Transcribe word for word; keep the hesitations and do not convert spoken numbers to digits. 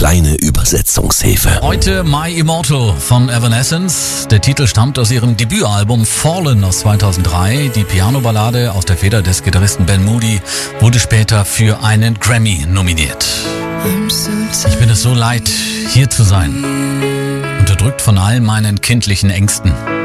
kleine Übersetzungshilfe. Heute My Immortal von Evanescence. Der Titel stammt aus ihrem Debütalbum Fallen aus zweitausenddrei. Die Piano-Ballade aus der Feder des Gitarristen Ben Moody wurde später für einen Grammy nominiert. Ich bin es so leid, hier zu sein. Unterdrückt von all meinen kindlichen Ängsten.